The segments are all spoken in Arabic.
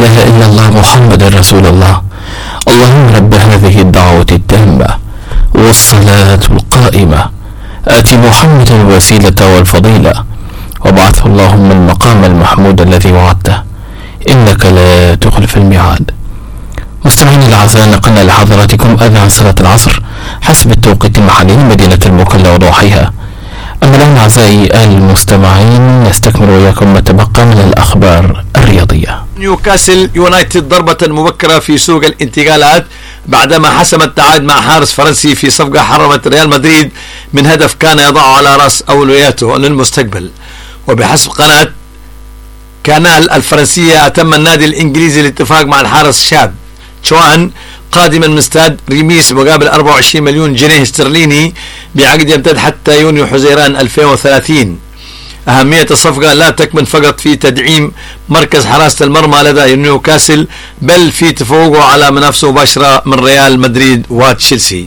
إله إلا الله محمد رسول الله. اللهم رب هذه الدعوة التامة والصلاة القائمة آت محمدا الوسيلة والفضيلة وابعثه اللهم المقام المحمود الذي وعدته إنك لا تخلف الميعاد. مستمعين الأعزاء، نقلنا لحضراتكم أذان صلاة العصر حسب التوقيت المحلي لمدينة المكلا وضواحيها. أما الآن أعزائي المستمعين نستكمل وياكم ما تبقى من الأخبار الرياضية. نيوكاسل يونايتد ضربة مبكرة في سوق الانتقالات بعدما حسم التعاقد مع حارس فرنسي في صفقة حرمت ريال مدريد من هدف كان يضع على رأس أولوياته للمستقبل. وبحسب قناة كانال الفرنسية، أتم النادي الإنجليزي الاتفاق مع الحارس شاب تشوان قادما من استاد ريميس مقابل 24 مليون جنيه استرليني بعقد يمتد حتى يونيو حزيران 2030. أهمية الصفقة لا تكمن فقط في تدعيم مركز حراسة المرمى لدى نيوكاسل، بل في تفوقه على منافسه مباشرة من ريال مدريد وتشيلسي.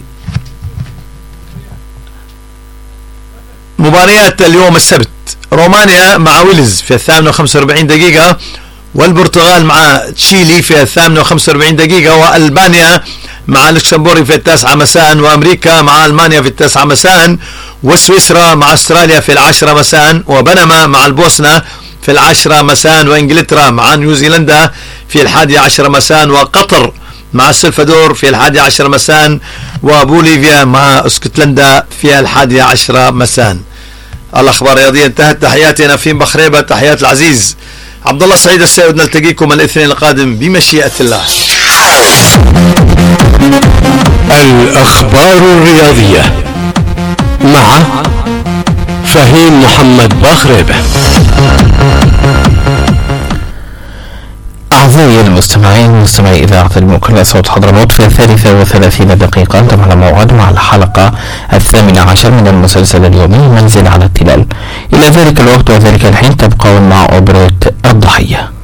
مباريات اليوم السبت: رومانيا مع ويلز في 48 دقيقة، والبرتغال مع تشيلي في 48 دقيقة، وألبانيا مع لوكسمبورغ في 9 مساء، وأمريكا مع ألمانيا في 9 مساء، وسويسرا مع أستراليا في 10 مساء، وبنما مع البوسنة في 10 مساء، وإنجلترا مع نيوزيلندا في 11 مساء، وقطر مع السلفادور في 11 مساء، وبوليفيا مع اسكتلندا في 11 مساء. الأخبار الرياضية انتهت. تحياتنا في بخريبة، تحيات العزيز عبد الله سعيد السيد. نلتقيكم الاثنين القادم بمشيئة الله. الأخبار الرياضية مع فهيم محمد بخريبة. أعزائي المستمعين، مستمعي إذاعة المكلا صوت حضرموت، في 33 دقيقة انتهى موعد مع الحلقة 18 من المسلسل اليومي منزل على التلال. إلى ذلك الوقت وذلك الحين تبقون مع أوبريت الضحية.